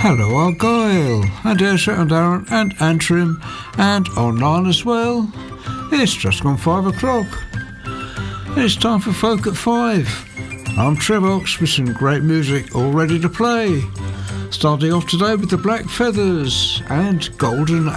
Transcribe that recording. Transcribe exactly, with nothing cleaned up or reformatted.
Hello Argyle, and Ayrshire and Arran and Antrim and Onan as well. It's just gone five o'clock. It's time for Folk at Five. I'm Trevox with some great music all ready to play. Starting off today with the Black Feathers and Golden